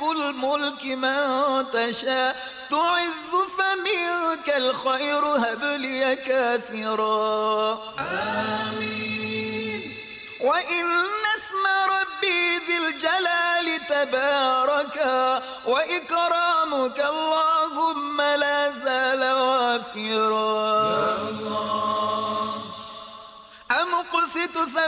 الملك من تشاء تعز فمنك الخير هب لي كاثرا آمين. وإن اسم ربي ذي الجلال تباركا وإكرامك اللهم لا زال وافرا. يا الله. أم قسط